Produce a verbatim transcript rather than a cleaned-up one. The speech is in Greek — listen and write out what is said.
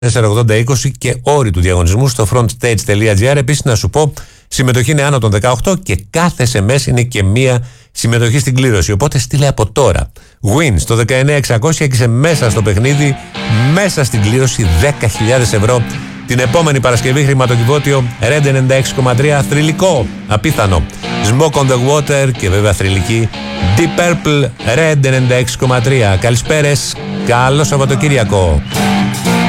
τέσσερα ογδόντα είκοσι και όροι του διαγωνισμού στο frontstage.gr. Επίσης να σου πω, συμμετοχή είναι άνω των δεκαοκτώ και κάθε ες εμ ες είναι και μία συμμετοχή στην κλήρωση. Οπότε στείλε από τώρα Win στο δεκαεννιά εξακόσια και είσαι μέσα στο παιχνίδι, μέσα στην κλήρωση δέκα χιλιάδες ευρώ. Την επόμενη Παρασκευή χρηματοκιβώτιο Red ενενήντα έξι κόμμα τρία, θρυλικό, απίθανο Smoke on the Water και βέβαια θρυλική Deep Purple Red ενενήντα έξι κόμμα τρία. Καλησπέρες, καλό Σαββατοκύριακο.